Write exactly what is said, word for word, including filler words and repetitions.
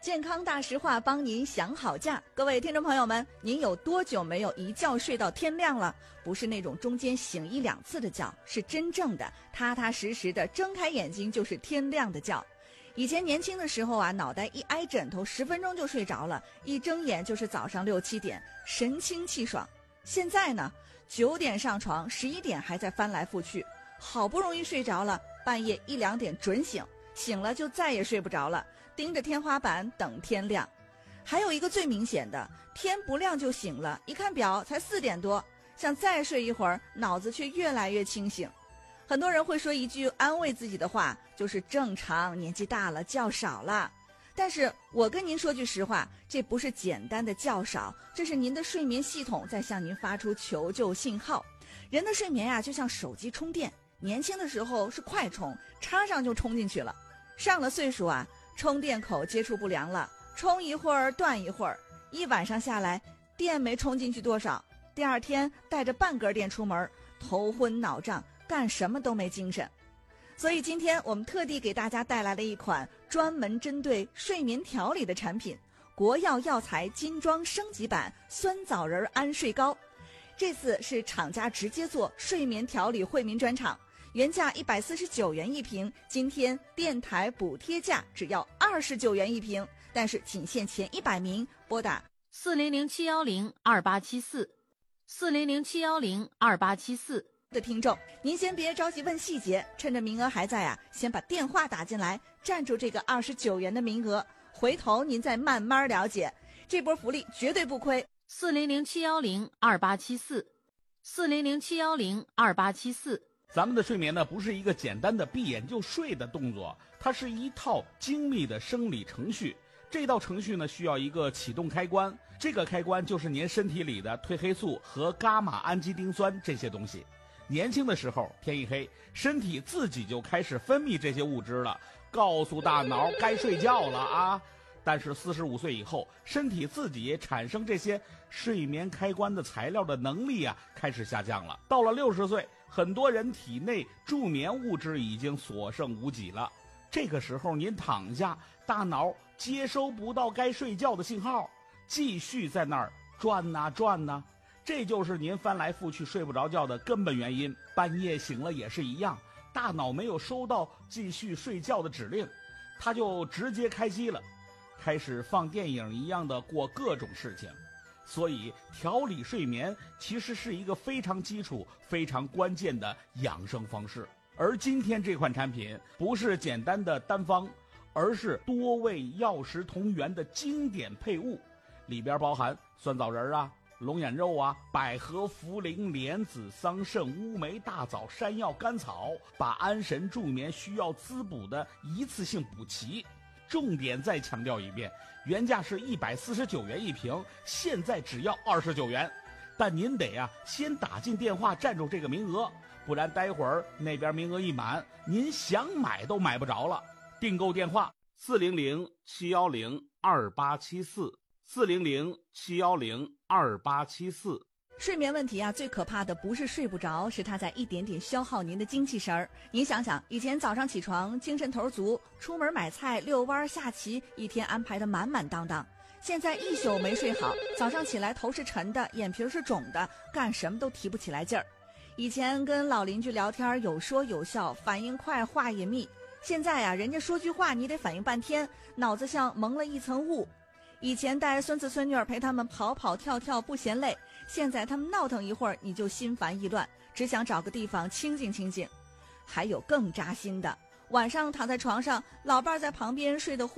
健康大实话，帮您想好价。各位听众朋友们，您有多久没有一觉睡到天亮了？不是那种中间醒一两次的觉，是真正的踏踏实实的睁开眼睛就是天亮的觉。以前年轻的时候啊，脑袋一挨枕头，十分钟就睡着了，一睁眼就是早上六七点，神清气爽。现在呢，九点上床，十一点还在翻来覆去，好不容易睡着了，半夜一两点准醒，醒了就再也睡不着了，盯着天花板等天亮。还有一个最明显的，天不亮就醒了，一看表才四点多，想再睡一会儿，脑子却越来越清醒。很多人会说一句安慰自己的话，就是正常，年纪大了觉少了。但是我跟您说句实话，这不是简单的觉少，这是您的睡眠系统在向您发出求救信号。人的睡眠呀、啊，就像手机充电，年轻的时候是快充，插上就充进去了。上了岁数啊，充电口接触不良了，充一会儿断一会儿，一晚上下来电没充进去多少，第二天带着半根电出门，头昏脑胀，干什么都没精神。所以今天我们特地给大家带来了一款专门针对睡眠调理的产品，国药药材精装升级版酸枣仁安睡膏。这次是厂家直接做睡眠调理惠民专场，原价一百四十九元一瓶，今天电台补贴价只要二十九元一瓶，但是仅限前一百名，拨打四零零七幺零二八七四四零零七幺零二八七四的听众，您先别着急问细节，趁着名额还在啊，先把电话打进来，占住这个二十九元的名额，回头您再慢慢了解，这波福利绝对不亏。 四零零七幺零二八七四四零零七幺零二八七四。 咱们的睡眠呢，不是一个简单的闭眼就睡的动作，它是一套精密的生理程序。这道程序呢，需要一个启动开关，这个开关就是您身体里的褪黑素和伽马氨基丁酸这些东西。年轻的时候，天一黑，身体自己就开始分泌这些物质了，告诉大脑该睡觉了啊。但是四十五岁以后，身体自己也产生这些睡眠开关的材料的能力啊，开始下降了。到了六十岁，很多人体内助眠物质已经所剩无几了。这个时候您躺下，大脑接收不到该睡觉的信号，继续在那儿转呐转呐。这就是您翻来覆去睡不着觉的根本原因。半夜醒了也是一样，大脑没有收到继续睡觉的指令，它就直接开机了，开始放电影一样的过各种事情。所以调理睡眠其实是一个非常基础非常关键的养生方式。而今天这款产品不是简单的单方，而是多味药食同源的经典配物，里边包含酸枣仁啊、龙眼肉啊、百合、茯苓、莲子、桑葚、乌梅、大枣、山药、甘草，把安神助眠需要滋补的一次性补齐。重点再强调一遍，原价是一百四十九元一瓶，现在只要二十九元。但您得啊先打进电话占住这个名额，不然待会儿那边名额一满，您想买都买不着了。订购电话四零零七幺零二八七四四零零七幺零二八七四。 睡眠问题啊，最可怕的不是睡不着，是它在一点点消耗您的精气神儿。您想想，以前早上起床精神头足，出门买菜、遛弯、下棋，一天安排的满满当当。现在一宿没睡好，早上起来头是沉的，眼皮是肿的，干什么都提不起来劲儿。以前跟老邻居聊天有说有笑，反应快，话也密。现在啊，人家说句话你得反应半天，脑子像蒙了一层雾。以前带孙子孙女儿陪他们跑跑跳跳不嫌累，现在他们闹腾一会儿你就心烦意乱，只想找个地方清静清静。还有更扎心的，晚上躺在床上，老伴在旁边睡得呼